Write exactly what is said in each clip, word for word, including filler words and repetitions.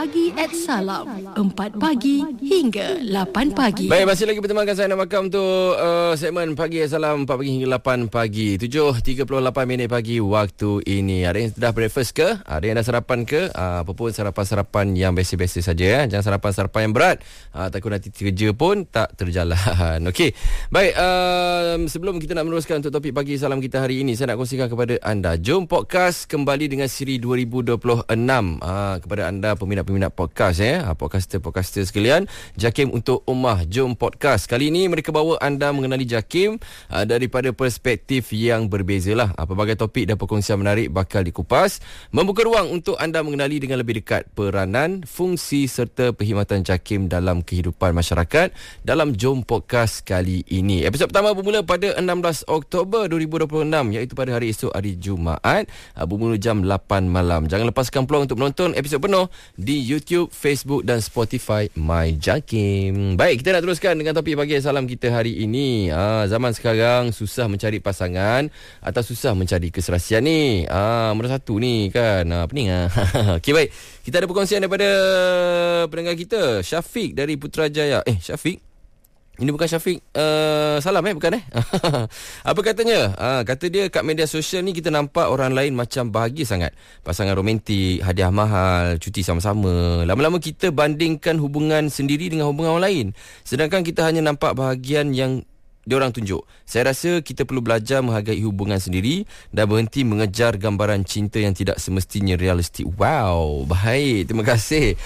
Pagi at Salam, empat pagi hingga lapan pagi. Baik, masih lagi bertemankan saya Nak Makam untuk uh, segmen Pagi at Salam, empat pagi hingga lapan pagi. tujuh tiga puluh lapan minit pagi waktu ini. Ada yang dah breakfast ke? Ada yang dah sarapan ke? Uh, apa pun sarapan-sarapan yang biasa-biasa saja ya. Jangan sarapan-sarapan yang berat. Uh, takut nanti kerja pun tak terjalan. Okey. Baik, uh, sebelum kita nak meneruskan untuk topik Pagi Salam kita hari ini, saya nak kongsikan kepada anda. Jom Podcast kembali dengan siri dua ribu dua puluh enam. Uh, kepada anda peminat-peminat podcast ya, podcaster-podcaster sekalian, Jakim untuk Ummah. Jom Podcast. Kali ini mereka bawa anda mengenali Jakim uh, daripada perspektif yang berbeza lah. Uh, pelbagai topik dan perkongsian menarik bakal dikupas, membuka ruang untuk anda mengenali dengan lebih dekat peranan, fungsi serta perkhidmatan Jakim dalam kehidupan masyarakat dalam Jom Podcast kali ini. Episod pertama bermula pada enam belas Oktober dua ribu dua puluh enam, iaitu pada hari esok, hari Jumaat, uh, bermula jam lapan malam. Jangan lepaskan peluang untuk menonton episod penuh di YouTube, Facebook dan Spotify My Jakim. Baik, kita nak teruskan dengan topik Pagi Salam kita hari ini. Ah, zaman sekarang susah mencari pasangan atau susah mencari keserasian ni. Ah, mana satu ni kan. Ah, pening ah. Okey, baik. Kita ada perkongsian daripada pendengar kita, Syafiq dari Putrajaya. Eh, Syafiq? Ini bukan Syafiq uh, Salam eh bukan eh apa katanya? Uh, kata dia kat media sosial ni kita nampak orang lain macam bahagia sangat, pasangan romantik, hadiah mahal, cuti sama-sama. Lama-lama kita bandingkan hubungan sendiri dengan hubungan orang lain, sedangkan kita hanya nampak bahagian yang diorang tunjuk. Saya rasa kita perlu belajar menghargai hubungan sendiri dan berhenti mengejar gambaran cinta yang tidak semestinya realistik. Wow, baik. Terima kasih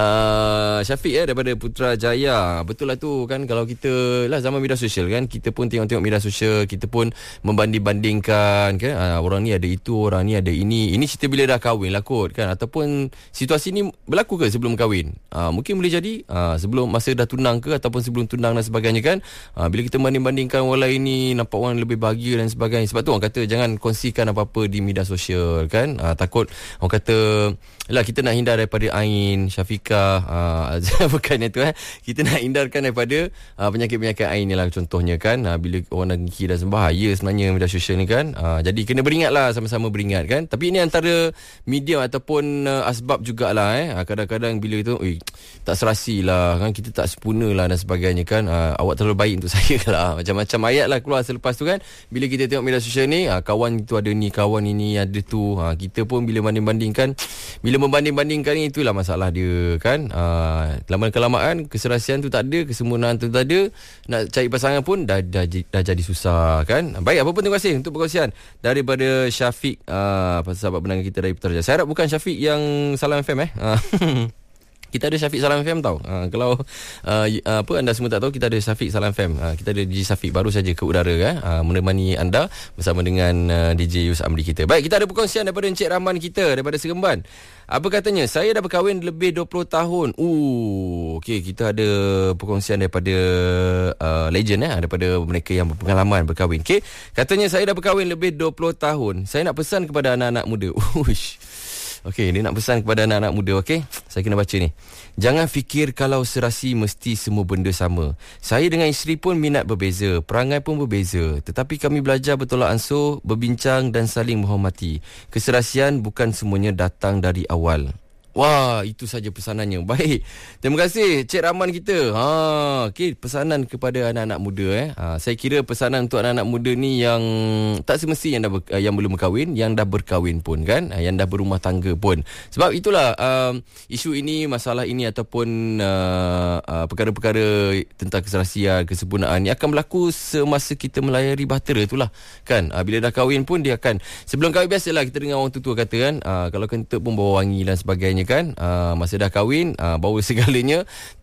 uh, Syafiq ya, daripada Putrajaya. Betul lah tu kan, kalau kita lah zaman media sosial kan, kita pun tengok-tengok media sosial, kita pun membanding-bandingkan kan, uh, orang ni ada itu, orang ni ada ini. Ini cerita bila dah kahwin lah kot kan, ataupun situasi ni berlaku ke sebelum kahwin? Uh, mungkin boleh jadi uh, sebelum masa dah tunang ke, ataupun sebelum tunang dan sebagainya kan. Uh, bila kita banding-banding bandingkan orang lain ni, nampak orang lebih bahagia dan sebagainya. Sebab tu orang kata jangan kongsikan apa-apa di media sosial kan. Ha, takut orang kata lah, kita nak hindar daripada Ain, Syafiqah, ha, bukan itu eh. Kita nak hindarkan daripada ha, penyakit-penyakit Ain ni lah contohnya kan. Ha, bila orang dengki dan bahaya sebenarnya media sosial ni kan. Ha, jadi kena beringat lah, sama-sama beringat kan. Tapi ini antara medium ataupun uh, asbab jugalah eh. Ha, kadang-kadang bila tu oi, tak serasi lah kan, kita tak sempurna lah dan sebagainya kan. Ha, awak terlalu baik untuk saya lah. Macam-macam ayat lah keluar selepas tu kan. Bila kita tengok media sosial ni, ha, kawan tu ada ni, kawan ini ada tu. Ha, kita pun bila banding-bandingkan, bila membanding-bandingkan ni, itulah masalah dia kan. Ha, lama-kelamaan keserasian tu tak ada, kesempurnaan tu tak ada, nak cari pasangan pun dah, dah, dah jadi susah kan. Baik, apa pun terima kasih untuk perkongsian daripada Syafiq, uh, sahabat pendengar kita dari Putrajaya. Saya harap bukan Syafiq yang Salam F M eh. Kita ada Syafiq Salam F M tau. Ha, kalau uh, apa anda semua tak tahu, kita ada Syafiq Salam F M. Ha, kita ada D J Syafiq baru saja ke udara kan, ha, menemani anda bersama dengan uh, D J Yus Amri kita. Baik, kita ada perkongsian daripada Encik Rahman kita daripada Seremban. Apa katanya? Saya dah berkahwin lebih dua puluh tahun. Uh, okey, kita ada perkongsian daripada uh, legend eh, daripada mereka yang berpengalaman berkahwin. Okey, katanya saya dah berkahwin lebih dua puluh tahun. Saya nak pesan kepada anak-anak muda. Uish. Okey, dia nak pesan kepada anak-anak muda, okey? Saya kena baca ni. Jangan fikir kalau serasi mesti semua benda sama. Saya dengan isteri pun minat berbeza, perangai pun berbeza. Tetapi kami belajar bertolak ansur, berbincang dan saling menghormati. Keserasian bukan semuanya datang dari awal. Wah, itu saja pesanannya. Baik. Terima kasih Cik Rahman kita. Ha, okey, pesanan kepada anak-anak muda eh. Ha, saya kira pesanan untuk anak-anak muda ni yang tak semesti yang dah ber, yang belum berkahwin, yang dah berkahwin pun kan, yang dah berumah tangga pun. Sebab itulah um, isu ini, masalah ini ataupun uh, uh, perkara-perkara tentang keserasian, kesempurnaan ni akan berlaku semasa kita melayari bahtera itulah kan. Ha, bila dah kahwin pun dia akan, sebelum kahwin biasalah kita dengar orang tua kata kan, uh, kalau kentut pun bau wangi dan sebagainya kan. Uh, masa dah kahwin, uh, baru segalanya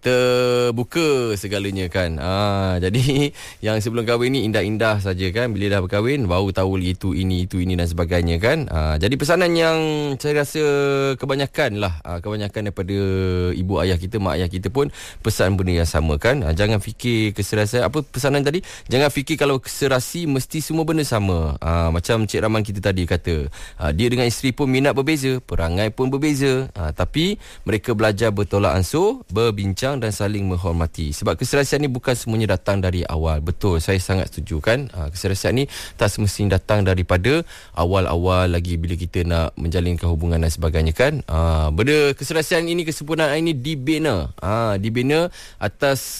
terbuka segalanya kan. Uh, jadi yang sebelum kahwin ni indah-indah saja kan, bila dah berkahwin baru tahu itu ini itu ini dan sebagainya kan. Uh, jadi pesanan yang saya rasa kebanyakan lah, uh, kebanyakan daripada ibu ayah kita, mak ayah kita pun pesan benda yang sama kan. Uh, jangan fikir keserasian, apa pesanan tadi? Jangan fikir kalau keserasi mesti semua benda sama. Uh, macam Cik Rahman kita tadi kata, uh, dia dengan isteri pun minat berbeza, perangai pun berbeza. Uh, tapi mereka belajar bertolak ansur, berbincang dan saling menghormati. Sebab keserasian ni bukan semuanya datang dari awal. Betul, saya sangat setuju kan. Uh, keserasian ni tak semestinya datang daripada awal-awal lagi bila kita nak menjalinkan hubungan dan sebagainya kan. Uh, benda keserasian ini, kesempurnaan ini dibina. Uh, dibina atas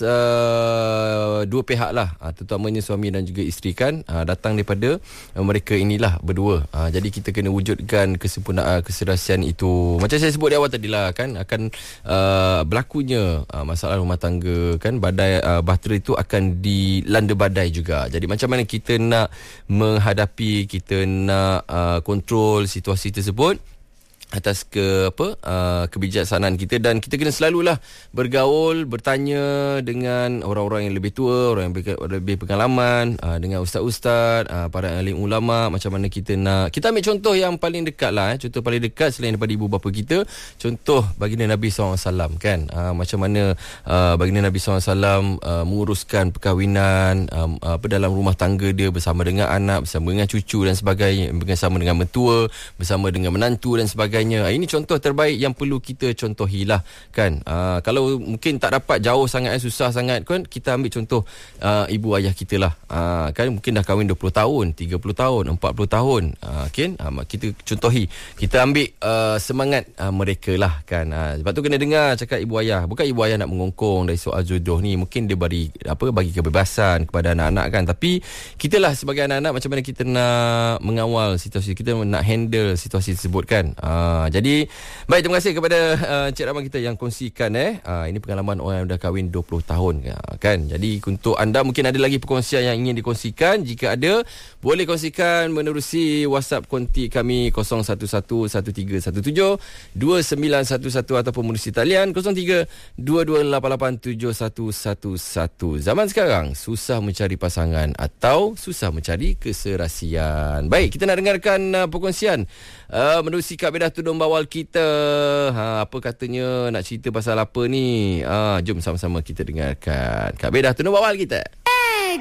uh, dua pihak lah. Uh, terutamanya suami dan juga isteri kan. Uh, datang daripada uh, mereka inilah berdua. Uh, jadi kita kena wujudkan kesempurnaan keserasian itu. Macam saya sebut di awal tadi lah kan, akan uh, berlakunya uh, masalah rumah tangga kan, badai uh, bahtera itu akan dilanda badai juga. Jadi macam mana kita nak menghadapi, kita nak uh, kontrol situasi tersebut atas ke apa uh, kebijaksanaan kita, dan kita kena selalulah bergaul, bertanya dengan orang-orang yang lebih tua, orang yang lebih, lebih pengalaman, uh, dengan ustaz-ustaz, uh, para alim ulama. Macam mana kita nak, kita ambil contoh yang paling dekat lah, eh. Contoh paling dekat selain daripada ibu bapa kita, contoh baginda Nabi sallallahu alaihi wasallam kan. Uh, macam mana uh, baginda Nabi sallallahu alaihi wasallam uh, menguruskan perkahwinan um, apa dalam rumah tangga dia, bersama dengan anak, bersama dengan cucu dan sebagainya, bersama dengan mentua, bersama dengan menantu dan sebagainya. Ini contoh terbaik yang perlu kita contohilah kan. Uh, kalau mungkin tak dapat, jauh sangat, eh, susah sangat kan, kita ambil contoh uh, ibu ayah kita lah. Uh, kan mungkin dah kahwin dua puluh tahun, tiga puluh tahun, empat puluh tahun. Uh, kan uh, kita contohi, kita ambil uh, semangat uh, mereka lah kan. Uh, sebab tu kena dengar cakap ibu ayah. Bukan ibu ayah nak mengongkong dari soal jodoh ni. Mungkin dia bagi apa bagi kebebasan kepada anak-anak kan. Tapi kita lah sebagai anak-anak, macam mana kita nak mengawal situasi, kita nak handle situasi tersebut kan. Uh, Uh, jadi baik, terima kasih kepada uh, Cik Rahman kita yang kongsikan eh uh, ini pengalaman orang yang dah kahwin dua puluh tahun uh, kan. Jadi untuk anda mungkin ada lagi perkongsian yang ingin dikongsikan. Jika ada, boleh kongsikan menerusi WhatsApp konti kami kosong satu satu satu tiga satu tujuh dua sembilan satu satu ataupun menerusi talian kosong tiga dua dua lapan lapan tujuh satu satu satu. Zaman sekarang susah mencari pasangan atau susah mencari keserasian. Baik, kita nak dengarkan uh, perkongsian uh, menerusi Kak Bedah Tudung Bawal kita. Ha, apa katanya, nak cerita pasal apa ni? Ha, jom sama-sama kita dengarkan Kak Bedah Tudung Bawal kita.